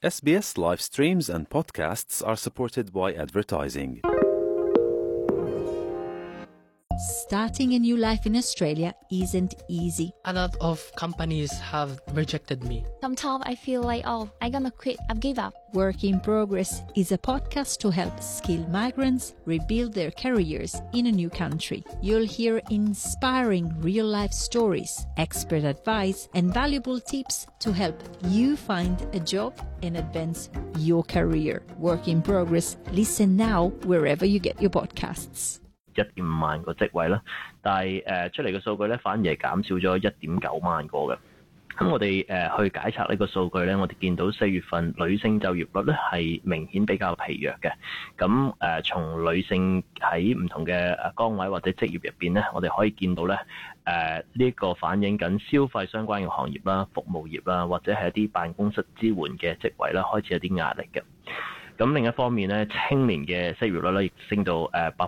SBS live streams and podcasts are supported by advertising. Starting a new life in Australia isn't easy. A lot of companies have rejected me. Sometimes I feel like, I'm gonna quit, I've give up. Work in Progress is a podcast to help skilled migrants rebuild their careers in a new country. You'll hear inspiring real-life stories, expert advice, and valuable tips to help you find a job and advance your career. Work in Progress. Listen now wherever you get your podcasts. 1.5萬個職位啦，但係出嚟嘅數據咧，反而係減少咗1.9萬個嘅。咁我哋去解拆呢個數據咧，我哋見到4月份女性就業率咧係明顯比較疲弱嘅。咁從女性喺唔同嘅崗位或者職業入邊咧，我哋可以見到咧呢個反映緊消費相關嘅行業啦、服務業啦，或者係一啲辦公室支援嘅職位啦，開始有啲壓力嘅。咁另一方面咧，青年嘅失業率咧亦升到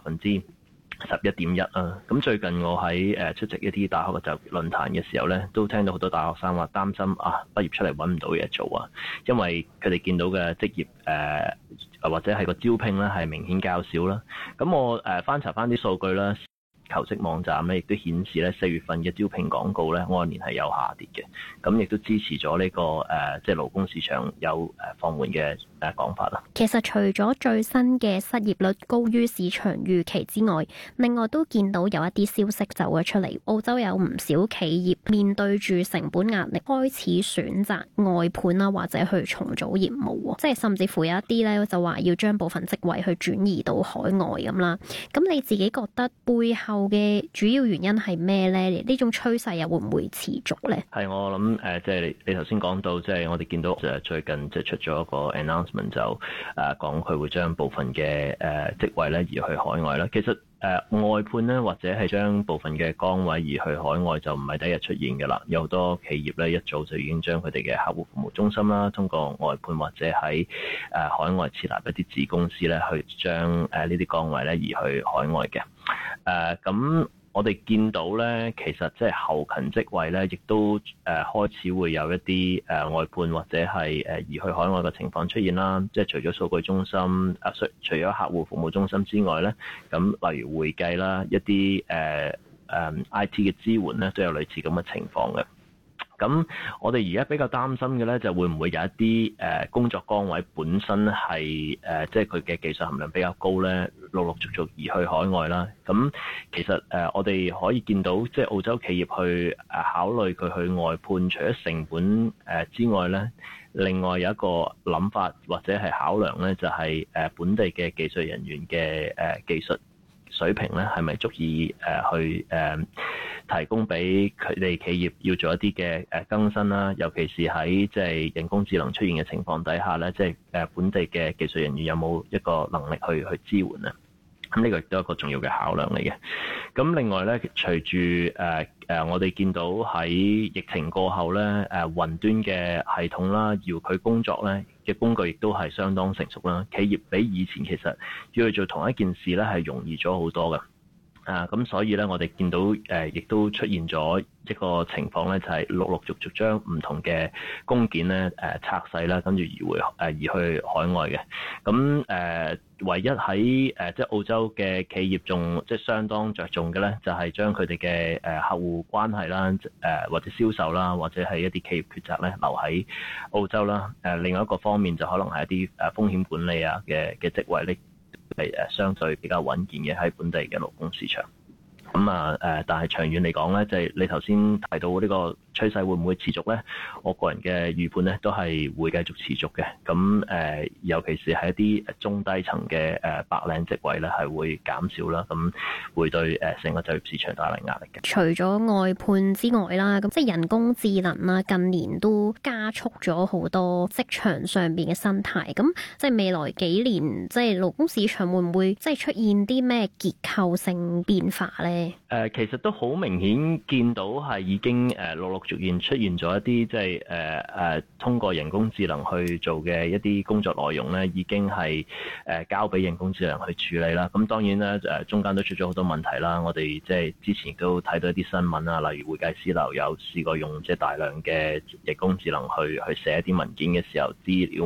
11.1%啦。咁最近我喺出席一啲大學嘅就業論壇嘅時候咧，都聽到好多大學生話擔心畢業出嚟揾唔到嘢做啊，因為佢哋見到嘅職業或者係個招聘咧係明顯較少啦。咁我翻查翻啲數據啦。求職網站咧，亦都顯示咧4月份嘅招聘廣告咧按年係有下跌嘅，咁亦都支持咗呢個即係勞工市場有放緩嘅講法啦。 其實除咗最新嘅失業率高於市場預期之外，另外都見到有一啲消息走咗出嚟，澳洲有唔少企業面對住成本壓力，開始選擇外判啦，或者去重組業務，即係甚至乎有一啲咧就話要將部分職位去轉移到海外咁啦。咁你自己覺得背後嘅主要原因係咩咧？呢種趨勢又會唔會持續咧？ 係我諗即係你頭先講到，即係我哋見到最近即係出咗一個 announcement 就講佢會將部分嘅職位咧移去海外啦。其實外判咧或者係將部分嘅崗位移去海外就唔係第一日出現嘅啦。有好多企業咧一早就已經將佢哋嘅客戶服務中心啦，通過外判或者喺海外設立一啲子公司咧，去將呢啲崗位咧移去海外嘅。咁我哋見到咧，其實即係後勤職位咧，亦都開始會有一啲外判或者係移去海外嘅情況出現啦。即係除咗數據中心除咗客戶服務中心之外咧，咁例如會計啦，一啲IT 嘅支援咧，都有類似咁嘅情況嘅。咁我哋而家比較擔心嘅咧，就會唔會有一啲工作崗位本身係即係佢嘅技術含量比較高咧，陸陸續續移去海外啦。咁其實我哋可以見到，即係澳洲企業去考慮佢去外判，除咗成本之外咧，另外有一個諗法或者係考量咧，就係本地嘅技術人員嘅技術水平咧，係咪足以去提供俾佢哋企業要做一啲嘅更新啦？尤其是喺即係人工智能出現嘅情況底下咧，即係本地嘅技術人員有冇一個能力去支援啊？咁呢個亦都係一個重要嘅考量嚟嘅。咁另外咧，隨住我哋見到喺疫情過後咧，雲端嘅系統啦、遙距工作咧嘅工具亦都係相當成熟啦。企業比以前其實要去做同一件事咧係容易咗好多嘅。咁所以咧，我哋見到亦都出現咗一個情況咧，就係陸陸續續將唔同嘅工件咧拆細啦，跟住移去海外嘅。咁唯一喺即係澳洲嘅企業仲即係相當着重嘅咧，就係將佢哋嘅客戶關係啦，或者銷售啦，或者係一啲企業決策咧留喺澳洲啦。另外一個方面就可能係一啲風險管理啊嘅職位咧，係相對比較穩健嘅喺本地嘅勞工市場。咁但係長遠嚟講咧，就係你頭先提到呢個趨勢會唔會持續咧？我個人嘅預判咧都係會繼續持續嘅。咁尤其是係一啲中低層嘅白領職位咧，係會減少啦。咁會對成個就業市場帶嚟壓力嘅。 除咗外判之外啦，咁即係人工智能啦，近年都加速咗好多職場上邊嘅生態。咁即係未來幾年，即係勞工市場會唔會即係出現啲咩結構性變化咧？ 其實都好明顯見到係已經陸陸續續出現咗一啲即係通過人工智能去做嘅一啲工作內容咧，已經係交俾人工智能去處理啦。咁當然咧中間都出咗好多問題啦。我哋即係之前亦都睇到一啲新聞啊，例如會計師樓有試過用即係大量嘅人工智能去寫一啲文件嘅時候，資料